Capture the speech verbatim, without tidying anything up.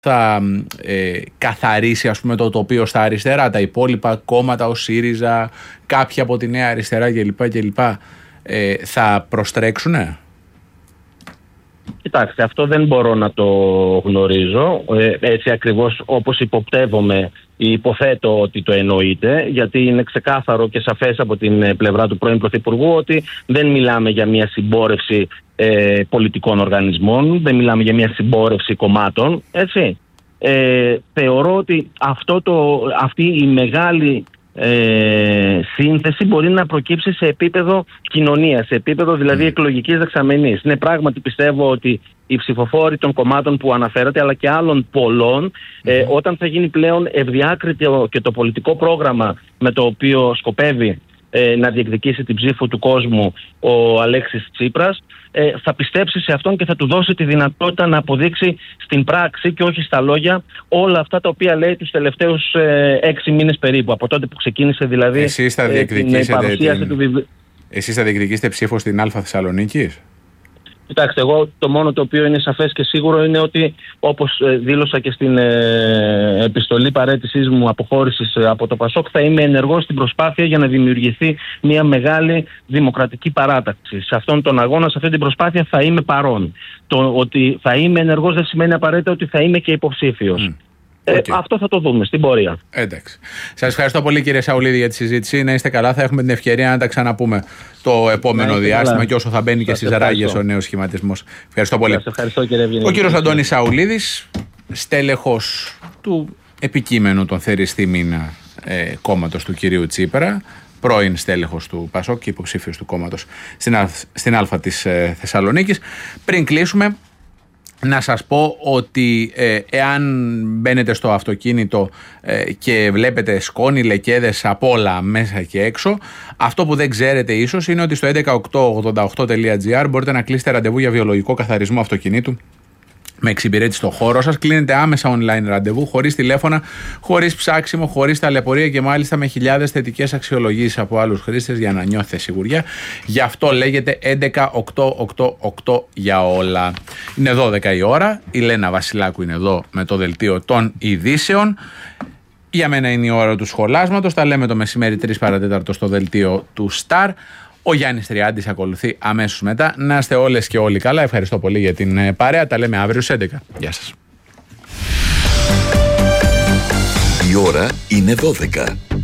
θα ε, καθαρίσει, ας πούμε, το τοπίο στα αριστερά, τα υπόλοιπα κόμματα, ο ΣΥΡΙΖΑ, κάποια από τη Νέα Αριστερά κλπ. κλπ ε, θα προστρέξουνε? Κοιτάξτε, αυτό δεν μπορώ να το γνωρίζω. Ε, έτσι ακριβώς όπως υποπτεύομαι ή υποθέτω ότι το εννοείται, γιατί είναι ξεκάθαρο και σαφές από την πλευρά του πρώην Πρωθυπουργού ότι δεν μιλάμε για μια συμπόρευση ε, πολιτικών οργανισμών, δεν μιλάμε για μια συμπόρευση κομμάτων, έτσι. Ε, θεωρώ ότι αυτό το, αυτή η μεγάλη ε, σύνθεση μπορεί να προκύψει σε επίπεδο κοινωνίας, σε επίπεδο δηλαδή εκλογικής δεξαμενής. Ναι, πράγματι πιστεύω ότι οι ψηφοφόροι των κομμάτων που αναφέρατε, αλλά και άλλων πολλών, ε, όταν θα γίνει πλέον ευδιάκριτο και το πολιτικό πρόγραμμα με το οποίο σκοπεύει ε, να διεκδικήσει την ψήφο του κόσμου ο Αλέξης Τσίπρας, ε, θα πιστέψει σε αυτόν και θα του δώσει τη δυνατότητα να αποδείξει στην πράξη και όχι στα λόγια όλα αυτά τα οποία λέει τους τελευταίους ε, έξι μήνες περίπου, από τότε που ξεκίνησε δηλαδή Εσείς θα ε, την παρουσίαση την... του βιβλίου. Εσείς θα διεκδικήσετε ψήφο στην Α Θεσσαλονίκης? Κοιτάξτε, εγώ το μόνο το οποίο είναι σαφές και σίγουρο είναι ότι, όπως δήλωσα και στην ε, επιστολή παραίτησής μου αποχώρησης από το ΠΑΣΟΚ, θα είμαι ενεργός στην προσπάθεια για να δημιουργηθεί μια μεγάλη δημοκρατική παράταξη. Σε αυτόν τον αγώνα, σε αυτή την προσπάθεια θα είμαι παρόν. Το ότι θα είμαι ενεργός δεν σημαίνει απαραίτητα ότι θα είμαι και υποψήφιος. Mm. Ε, okay. Αυτό θα το δούμε στην πορεία. Εντάξει. Σας ευχαριστώ πολύ, κύριε Σαουλίδη, για τη συζήτηση. Να είστε καλά. Θα έχουμε την ευκαιρία να τα ξαναπούμε το επόμενο διάστημα καλά. Και όσο θα μπαίνει σας και στις ράγες ο νέος σχηματισμός. Ευχαριστώ πολύ. Σας ευχαριστώ, κύριε Ευγενή. Ο κύριος Αντώνης Σαουλίδης, στέλεχος του επικείμενου των Θεριστή Μήνα ε, κόμματος του κυρίου Τσίπρα, πρώην στέλεχος του ΠΑΣΟΚ και υποψήφιος του κόμματος στην, Α, στην Α της ε, Θεσσαλονίκης. Πριν κλείσουμε, να σας πω ότι ε, εάν μπαίνετε στο αυτοκίνητο ε, και βλέπετε σκόνη, λεκέδες από όλα μέσα και έξω, αυτό που δεν ξέρετε ίσως είναι ότι στο έντεκα οκτώ ογδόντα οκτώ τελεία τζι άρ μπορείτε να κλείσετε ραντεβού για βιολογικό καθαρισμό αυτοκινήτου με εξυπηρέτηση στο χώρο σας. Κλείνετε άμεσα online ραντεβού, χωρίς τηλέφωνα, χωρίς ψάξιμο, χωρίς ταλαιπωρία και μάλιστα με χιλιάδες θετικές αξιολογήσεις από άλλους χρήστες για να νιώθετε σιγουριά. Γι' αυτό λέγεται έντεκα οκτώ οκτώ οκτώ για όλα. Είναι δώδεκα η ώρα. Η Λένα Βασιλάκου είναι εδώ με το δελτίο των ειδήσεων. Για μένα είναι η ώρα του σχολάσματος. Τα λέμε το μεσημέρι τρεις παρατέταρτο στο δελτίο του Σταρ. Ο Γιάννης Τριάντης ακολουθεί αμέσως μετά. Να είστε όλες και όλοι καλά. Ευχαριστώ πολύ για την παρέα. Τα λέμε αύριο στις έντεκα. Γεια σας. Η ώρα είναι δώδεκα.